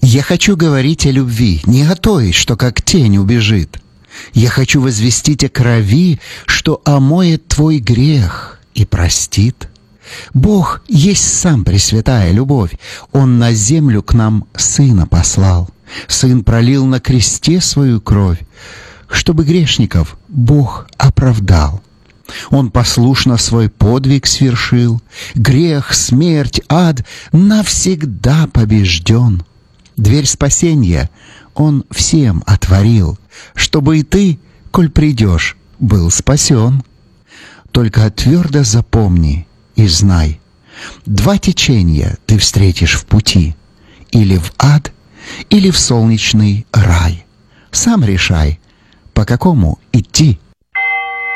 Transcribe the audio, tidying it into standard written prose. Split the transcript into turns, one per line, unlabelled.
Я хочу говорить о любви, не о той, что как тень убежит. Я хочу возвестить о крови, что омоет твой грех и простит. Бог есть сам пресвятая любовь. Он на землю к нам Сына послал. Сын пролил на кресте свою кровь, чтобы грешников Бог оправдал. Он послушно свой подвиг свершил. Грех, смерть, ад навсегда побежден. Дверь спасения Он всем отворил, чтобы и ты, коль придешь, был спасен. Только твердо запомни и знай, два течения ты встретишь в пути: или в ад, или в солнечный рай. Сам решай, по какому идти.